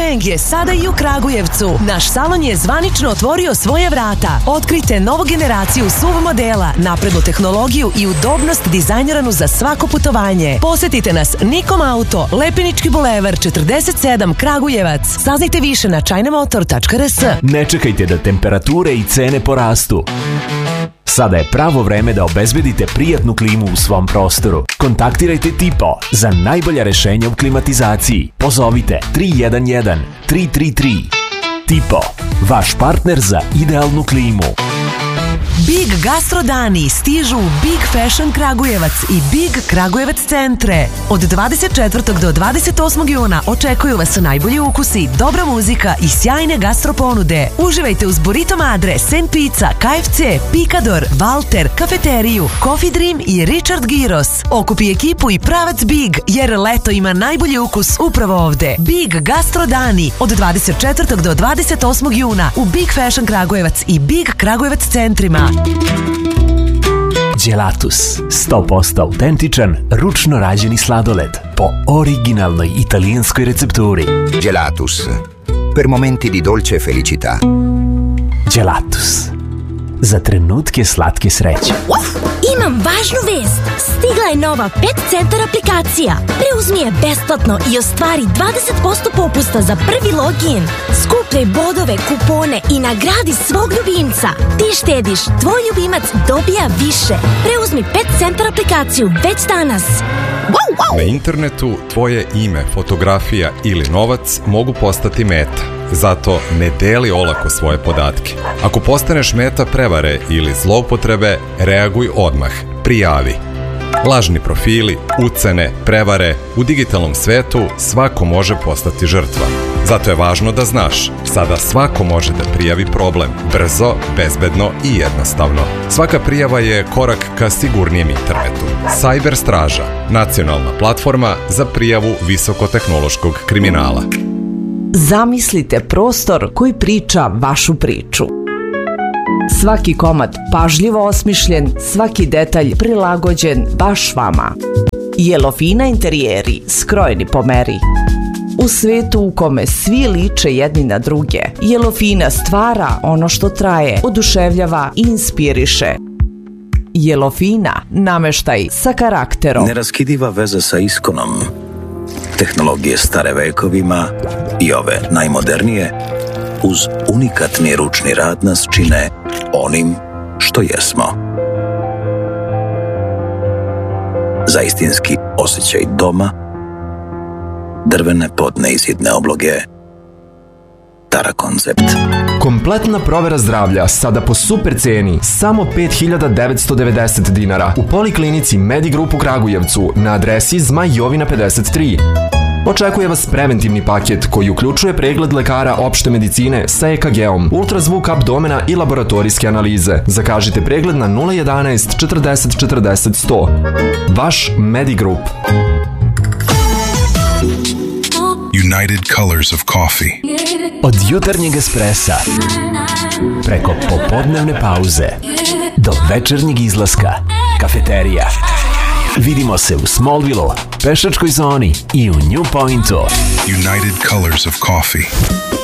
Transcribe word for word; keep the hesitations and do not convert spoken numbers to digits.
Feng je sada i u Kragujevcu. Naš salon je zvanično otvorio svoje vrata. Otkrite novu generaciju S U V modela, naprednu tehnologiju i udobnost dizajniranu za svako putovanje. Posetite nas Nikom Auto, Lepenički bulevar četrdeset sedam, Kragujevac. Saznajte više na chinamotor tačka r s. Ne čekajte da temperature i cene porastu. Sada je pravo vreme da obezbedite prijatnu klimu u svom prostoru. Kontaktirajte Tipo za najbolja rešenja u klimatizaciji. Pozovite tri jedan jedan tri tri tri. Tipo, vaš partner za idealnu klimu. Big Gastro dani stižu u Big Fashion Kragujevac i Big Kragujevac centre. Od dvadeset četvrtog do dvadeset osmog juna očekuju vas najbolji ukusi, dobra muzika i sjajne gastro ponude. Uživajte uz Burrito Madre, Saint Pizza, K F C, Picador, Walter, Kafeteriju, Coffee Dream i Richard Giros. Okupi ekipu i pravac Big, jer leto ima najbolji ukus upravo ovde. Big Gastro dani od dvadeset četvrtog do dvadeset osmog juna u Big Fashion Kragujevac i Big Kragujevac centrima. Gelatus, sto posto autentičan, ručno rađeni sladoled po originalnoj italijanskoj recepturi. Gelatus, per momenti di dolce felicità. Gelatus, za trenutke slatke sreće. Imam važnu vest. Stigla je nova pet centar aplikacija. Preuzmi je besplatno i ostvari dvadeset posto popusta za prvi login. Skupljaj bodove, kupone i nagradi svog ljubimca. Ti štediš, tvoj ljubimac dobija više. Preuzmi pet centar aplikaciju već danas. Na internetu tvoje ime, fotografija ili novac mogu postati meta. Zato ne deli olako svoje podatke. Ako postaneš meta prevare ili zloupotrebe, reaguj odmah. Prijavi. Lažni profili, ucene, prevare, u digitalnom svetu svako može postati žrtva. Zato je važno da znaš, sada svako može da prijavi problem, brzo, bezbedno i jednostavno. Svaka prijava je korak ka sigurnijem internetu. Cyber Straža, nacionalna platforma za prijavu visokotehnološkog kriminala. Zamislite prostor koji priča vašu priču. Svaki komad pažljivo osmišljen, svaki detalj prilagođen baš vama. Jelofina interijeri, skrojeni po meri. U svetu u kome svi liče jedni na druge, Jelofina stvara ono što traje, oduševljava i inspiriše. Jelofina, nameštaj sa karakterom. Neraskidiva veza sa iskonom. Tehnologije stare vekovima i ove najmodernije, uz unikatni ručni rad nas čine onim što jesmo. Za istinski osjećaj doma, drvene podne i sitne obloge, Tara Koncept. Kompletna provera zdravlja sada po super ceni, samo pet hiljada devetsto devedeset dinara u Poliklinici Medigroup u Kragujevcu na adresi Zmaj Jovina pedeset tri. Očekuje vas preventivni paket koji uključuje pregled lekara opšte medicine sa E K G-om, ultrazvuk abdomena i laboratorijske analize. Zakažite pregled na nula jedanaest četrdeset četrdeset sto. Vaš Medigroup. United Colors of Coffee. Od jutarnjeg espresa, preko popodnevne pauze, do večernjeg izlaska, kafeterija. Vidimo se u Smallville-u, pešačkoj zoni i u New Pointu. United Colors of Coffee.